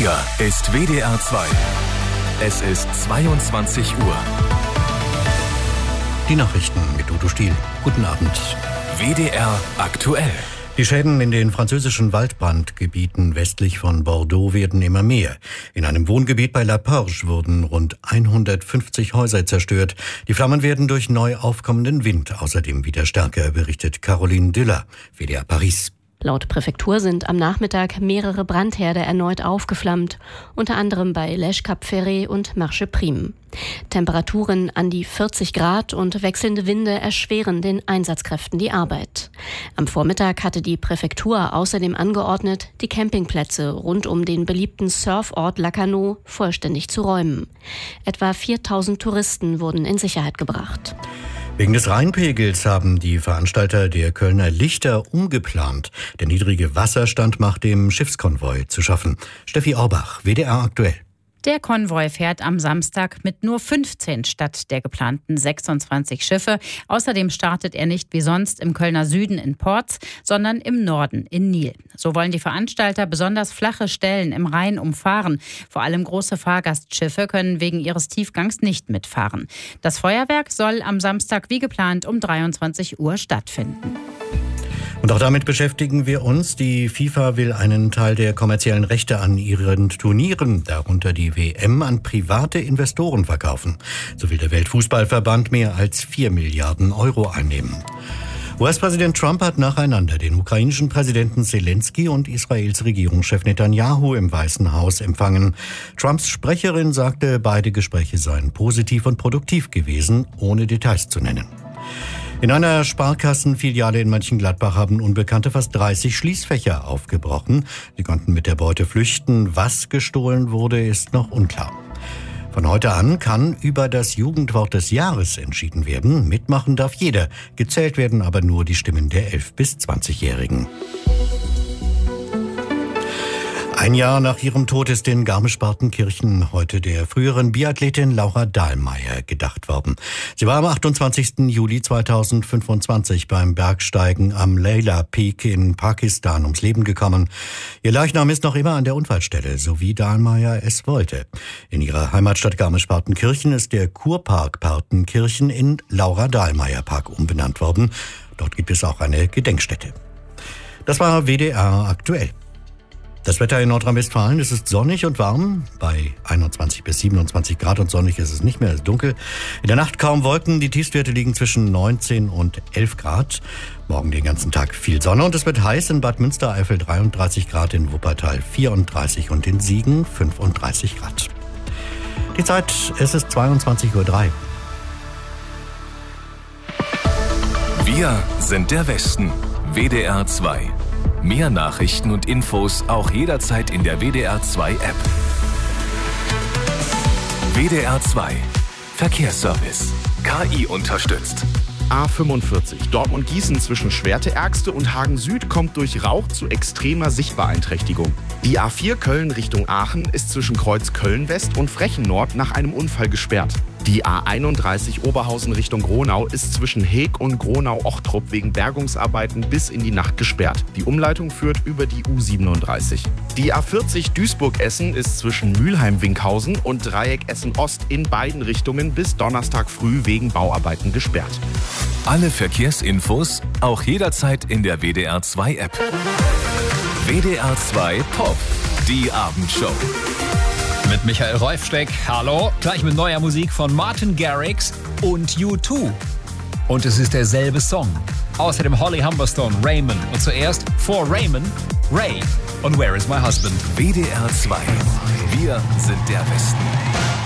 Hier ist WDR 2. Es ist 22 Uhr. Die Nachrichten mit Udo Stiel. Guten Abend. WDR aktuell. Die Schäden in den französischen Waldbrandgebieten westlich von Bordeaux werden immer mehr. In einem Wohngebiet bei La Porge wurden rund 150 Häuser zerstört. Die Flammen werden durch neu aufkommenden Wind außerdem wieder stärker, berichtet Caroline Düller, WDR Paris. Laut Präfektur sind am Nachmittag mehrere Brandherde erneut aufgeflammt, unter anderem bei Lèche-Cap-Ferré und Marche-Prime. Temperaturen an die 40 Grad und wechselnde Winde erschweren den Einsatzkräften die Arbeit. Am Vormittag hatte die Präfektur außerdem angeordnet, die Campingplätze rund um den beliebten Surfort Lacanau vollständig zu räumen. Etwa 4.000 Touristen wurden in Sicherheit gebracht. Wegen des Rheinpegels haben die Veranstalter der Kölner Lichter umgeplant. Der niedrige Wasserstand macht dem Schiffskonvoi zu schaffen. Steffi Auerbach, WDR aktuell. Der Konvoi fährt am Samstag mit nur 15 statt der geplanten 26 Schiffe. Außerdem startet er nicht wie sonst im Kölner Süden in Porz, sondern im Norden in Nil. So wollen die Veranstalter besonders flache Stellen im Rhein umfahren. Vor allem große Fahrgastschiffe können wegen ihres Tiefgangs nicht mitfahren. Das Feuerwerk soll am Samstag wie geplant um 23 Uhr stattfinden. Und auch damit beschäftigen wir uns. Die FIFA will einen Teil der kommerziellen Rechte an ihren Turnieren, darunter die WM, an private Investoren verkaufen. So will der Weltfußballverband mehr als 4 Milliarden Euro einnehmen. US-Präsident Trump hat nacheinander den ukrainischen Präsidenten Zelensky und Israels Regierungschef Netanyahu im Weißen Haus empfangen. Trumps Sprecherin sagte, beide Gespräche seien positiv und produktiv gewesen, ohne Details zu nennen. In einer Sparkassenfiliale in Mönchengladbach haben Unbekannte fast 30 Schließfächer aufgebrochen. Sie konnten mit der Beute flüchten. Was gestohlen wurde, ist noch unklar. Von heute an kann über das Jugendwort des Jahres entschieden werden. Mitmachen darf jeder. Gezählt werden aber nur die Stimmen der 11- bis 20-Jährigen. Ein Jahr nach ihrem Tod ist in Garmisch-Partenkirchen heute der früheren Biathletin Laura Dahlmeier gedacht worden. Sie war am 28. Juli 2025 beim Bergsteigen am Leila Peak in Pakistan ums Leben gekommen. Ihr Leichnam ist noch immer an der Unfallstelle, so wie Dahlmeier es wollte. In ihrer Heimatstadt Garmisch-Partenkirchen ist der Kurpark Partenkirchen in Laura Dahlmeier Park umbenannt worden. Dort gibt es auch eine Gedenkstätte. Das war WDR aktuell. Das Wetter in Nordrhein-Westfalen, es ist sonnig und warm, bei 21 bis 27 Grad und sonnig ist es nicht mehr, es ist dunkel. In der Nacht kaum Wolken, die Tiefstwerte liegen zwischen 19 und 11 Grad. Morgen den ganzen Tag viel Sonne und es wird heiß in Bad Münstereifel 33 Grad, in Wuppertal 34 und in Siegen 35 Grad. Die Zeit, es ist 22:03 Uhr. Wir sind der Westen. WDR 2. Mehr Nachrichten und Infos auch jederzeit in der WDR 2 App. WDR 2. Verkehrsservice. KI unterstützt. A45 Dortmund-Gießen zwischen Schwerte-Ergste und Hagen-Süd kommt durch Rauch zu extremer Sichtbeeinträchtigung. Die A4 Köln Richtung Aachen ist zwischen Kreuz Köln-West und Frechen-Nord nach einem Unfall gesperrt. Die A31 Oberhausen Richtung Gronau ist zwischen Heeg und Gronau-Ochtrup wegen Bergungsarbeiten bis in die Nacht gesperrt. Die Umleitung führt über die U37. Die A40 Duisburg-Essen ist zwischen Mülheim-Winkhausen und Dreieck Essen-Ost in beiden Richtungen bis Donnerstag früh wegen Bauarbeiten gesperrt. Alle Verkehrsinfos auch jederzeit in der WDR 2 App. WDR 2 Pop, die Abendshow. Mit Michael Reufsteck, hallo, gleich mit neuer Musik von Martin Garrix und U2. Und es ist derselbe Song. Außerdem Holly Humberstone, Raymond und zuerst vor Raymond, Ray und Where is my husband? WDR 2, wir sind der Westen.